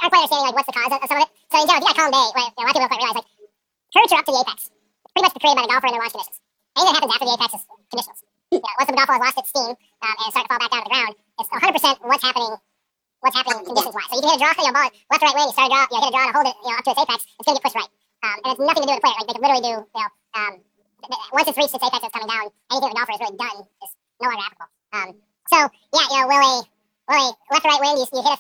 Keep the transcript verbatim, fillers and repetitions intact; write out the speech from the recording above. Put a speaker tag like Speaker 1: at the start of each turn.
Speaker 1: aren't quite understanding like what's the cause of, of some of it. So in general, if you got a calm day, right, you know, a lot of people don't quite realize like curvature up to the apex, pretty much created by the golfer in their launch conditions. Anything that happens after the apex is conditionals. You know, once the golf ball has lost its steam um, and starting to fall back down to the ground, it's one hundred percent what's happening, what's happening conditions wise. So you can hit a draw, you know, ball left or right wind, you start a draw, you know, hit a draw to hold it, you know, up to its apex, it's going to get pushed right. Um, and it's nothing to do with the player. Like they can literally do, you know, um, once it's reached its apex, it's coming down. Anything the golfer has really done is no longer applicable. Um, so yeah, you know, will a will a left or right wind, you, you hit a